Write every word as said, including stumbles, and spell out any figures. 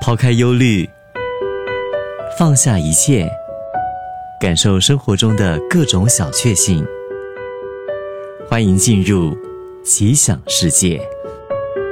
抛开忧虑，放下一切，感受生活中的各种小确幸。欢迎进入奇想世界。